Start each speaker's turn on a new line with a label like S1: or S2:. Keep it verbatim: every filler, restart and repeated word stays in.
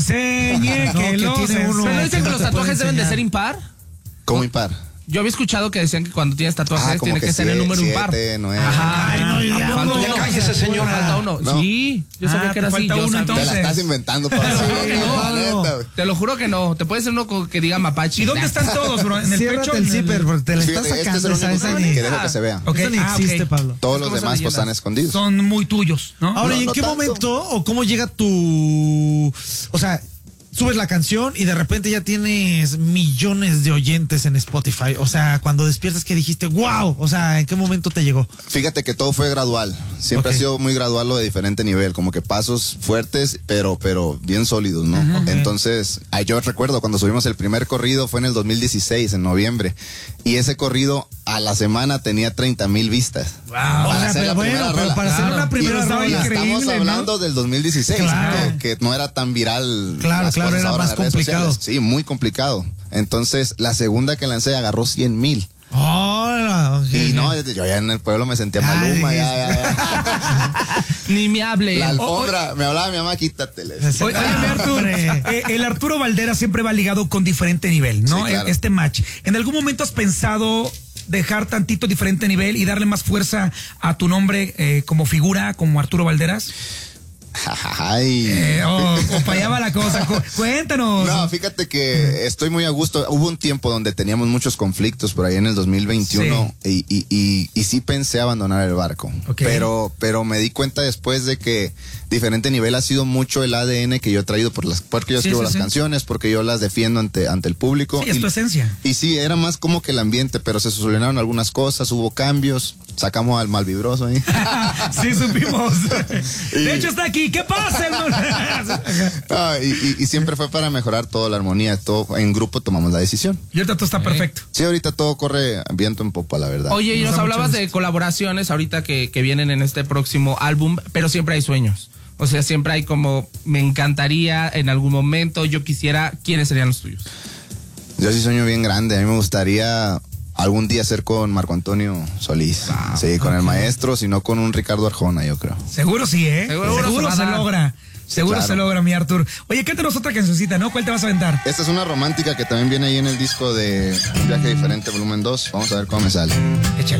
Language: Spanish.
S1: enseñe, que lo
S2: tiene uno.
S3: Pero dicen que
S2: no
S3: los
S2: te
S3: tatuajes
S2: puede
S3: deben de
S2: enseñar.
S3: ser impar.
S4: ¿Cómo impar?
S3: Yo había escuchado que decían que cuando tienes tatuajes
S4: Ah, como
S3: tiene
S4: que
S3: que ser el
S4: siete,
S3: número
S4: siete,
S3: impar.
S4: nueve.
S3: Ajá.
S1: Ay, no, ya,
S3: Falta
S1: no,
S3: uno.
S1: ya cállese, señora.
S3: Falta uno.
S4: No.
S3: Sí, yo sabía
S1: Ah,
S3: que era
S1: te
S3: así.
S1: falta
S3: yo
S1: uno,
S3: sabía.
S4: Te la
S1: entonces.
S4: estás inventando, Pablo.
S3: Te lo juro que no,
S4: La neta, güey.
S3: Te lo juro que no. Te puede ser uno con- que diga mapache.
S1: ¿Y dónde están todos, bro? ¿En el
S2: Ciérrate
S1: pecho?
S2: el
S1: ¿En el-
S2: zipper, porque te la estás
S4: Fíjate, este es
S2: sacando
S4: el
S2: esa,
S4: único
S2: esa
S4: que
S2: ni,
S4: dejo que se vea.
S1: Ok,
S2: esa ni
S1: ah,
S2: existe,
S1: ok.
S2: Pablo.
S4: Todos
S3: Es
S4: los
S3: como esas
S4: demás pues
S3: leyendas.
S4: están escondidos.
S1: Son muy tuyos, ¿no?
S2: Ahora,
S4: No,
S2: ¿y en
S4: no
S2: qué
S4: tanto.
S2: momento o cómo llega tu... O sea, subes la canción y de repente ya tienes millones de oyentes en Spotify? O sea, cuando despiertas, que dijiste, wow, o sea, ¿en qué momento te llegó?
S4: Fíjate que todo fue gradual. Siempre
S2: Ok.
S4: ha sido muy gradual lo de diferente nivel, como que pasos fuertes, pero, pero bien sólidos, ¿no? Entonces, ay, yo recuerdo cuando subimos el primer corrido fue en el dos mil dieciséis, en noviembre, y ese corrido a la semana tenía treinta mil vistas.
S2: O
S4: Para
S2: sea,
S4: hacer
S2: pero
S4: la
S2: bueno,
S4: primera
S2: pero
S4: rola.
S2: para hacer
S3: Claro.
S2: una primera
S4: Y
S1: estaba
S4: y
S2: rola.
S1: increíble,
S4: estamos
S1: ¿no?
S4: hablando del dos mil dieciséis,
S2: Claro.
S4: que, que no era tan viral.
S2: Claro,
S4: las
S2: claro,
S4: cosas
S2: era
S4: ahora en
S2: más
S4: las redes
S2: complicado.
S4: sociales. Sí, muy complicado. Entonces, la segunda que lancé agarró cien mil.
S2: Hola, ok.
S4: Y no, yo ya en el pueblo me sentía
S2: Ay,
S4: Maluma, ya, ya, ya.
S3: Ni me hable.
S4: La alfombra, me hablaba mi mamá, quítatele.
S2: Sí.
S1: Oye, oye, mi Artur,
S2: Hombre.
S1: eh, el Arturo Valderas siempre va ligado con diferente nivel, ¿no?
S4: Sí, claro.
S1: Este match. ¿En algún momento has pensado dejar tantito diferente nivel y darle más fuerza a tu nombre eh, como figura, como Arturo Valderas?
S4: Ay.
S1: Eh, o, o para allá va la cosa. Cu- Cuéntanos.
S4: No, fíjate que estoy muy a gusto. Hubo un tiempo donde teníamos muchos conflictos por ahí en el dos mil veintiuno y, y, y, y sí pensé abandonar el barco.
S1: Ok.
S4: Pero, pero me di cuenta después de que diferente nivel ha sido mucho el A D N que yo he traído por las, porque yo
S1: Sí,
S4: escribo
S1: sí,
S4: las
S1: sí.
S4: canciones, porque yo las defiendo ante, ante el público.
S1: Sí, es
S4: y,
S1: tu esencia.
S4: y sí, era más como que el ambiente, pero se solucionaron algunas cosas, hubo cambios, sacamos al malvibroso ahí.
S1: Sí, supimos. De hecho, está aquí. ¿Qué pasa, hermano?
S4: Ah, y, y, y siempre fue para mejorar toda la armonía, todo en grupo tomamos la decisión.
S1: Y ahorita todo está perfecto.
S4: Sí, ahorita todo corre viento en popa, la verdad.
S3: Oye, y
S1: Nos
S3: nos
S1: da
S3: hablabas
S1: mucho
S3: de colaboraciones ahorita que, que vienen en este próximo álbum, pero siempre hay sueños. O sea, siempre hay como, me encantaría en algún momento, yo quisiera, ¿quiénes serían los tuyos?
S4: Yo sí sueño bien grande, a mí me gustaría algún día ser con Marco Antonio Solís. Sí, con el maestro, sino con un Ricardo Arjona, yo creo.
S1: Seguro sí, ¿eh?
S3: Seguro
S1: Seguro,
S3: se va a
S1: se
S3: dar.
S1: logra. Seguro
S4: claro.
S1: se logra, mi Artur. Oye, cántanos otra cancioncita, ¿no? ¿Cuál te vas a aventar?
S4: Esta es una romántica que también viene ahí en el disco de Un Viaje Diferente, volumen dos. Vamos a ver cómo me sale.
S1: Échale.